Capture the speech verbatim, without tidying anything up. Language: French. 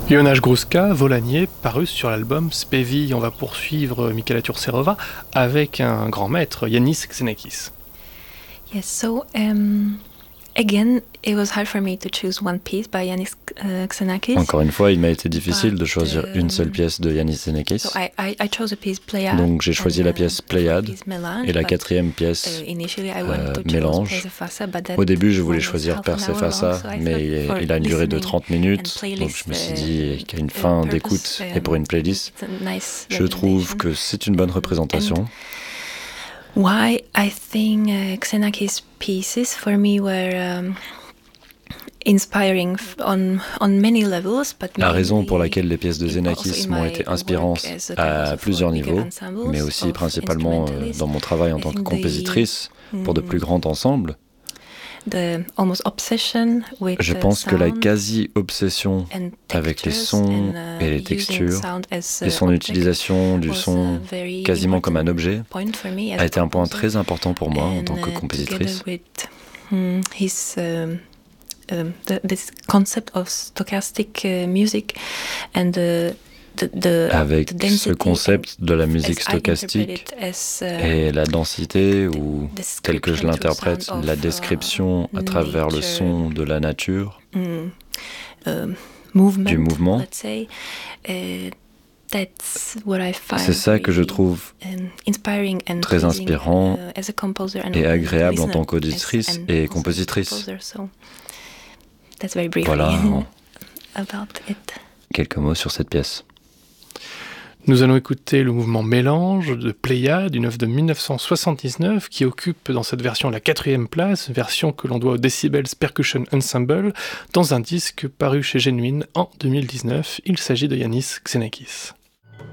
Jonas Gruska, Volanier, paru sur l'album Spevi. On va poursuivre Michaela Turcerova avec un grand maître, Yannis Xenakis. Yes, so um, again, it was hard for me to choose one piece by Yannis uh, Xenakis. Encore une fois, il m'a été difficile But, de choisir um, une seule pièce de Yannis Xenakis. So I, I, I chose a piece Pléiade. Donc j'ai choisi and, la pièce Pléiade piece Mélange, et la but, quatrième pièce uh, initially I wanted euh, to choose Mélange. Persefassa, but that Au début, je voulais one was choisir half an hour Persefassa, long, so I mais thought for il a une durée de listening trente minutes, and playlist, donc je me suis uh, dit qu'à une uh, fin purpose, d'écoute um, et pour une playlist, it's a nice je trouve recommendation. que c'est une bonne représentation. And why I think uh, Xenakis' pieces for me were um, inspiring f- on, on many levels, but La raison pour mainly laquelle les pièces de in- also Xenakis in m'ont my été work inspirantes as a à composer plusieurs for bigger niveaux, ensembles mais aussi of principalement euh, instrumentalists. dans mon travail en I tant que think the- compositrice pour de plus grands ensembles. The almost obsession with Je the pense que la sound quasi-obsession and avec les textures sons and, uh, et les using textures sound as a et son object utilisation du was son a very quasiment comme un important objet point for me as a été un point composer. très important pour moi en And, tant que uh, compositrice. together with, hmm, his um, um, the, this concept of stochastic uh, music and the, the, the, Avec the ce density concept de la as musique I interpret stochastique it as, uh, et la densité, ou tel que je description through l'interprète, sound la of, uh, description à travers le nature, son de la nature, mm, um, movement, du mouvement. let's say, uh, that's what I find C'est ça que je really, trouve um, inspiring and très pleasing, inspirant uh, as a composer and et as a agréable en listener, tant qu'auditrice as- and et also as a compositrice. composer, so that's very briefly Voilà, en about it. quelques mots sur cette pièce. Nous allons écouter le mouvement Mélange de Pléiade, une œuvre de dix-neuf cent soixante-dix-neuf qui occupe dans cette version la quatrième place, version que l'on doit au Decibels Percussion Ensemble, dans un disque paru chez Genuine en deux mille dix-neuf. Il s'agit de Yannis Xenakis.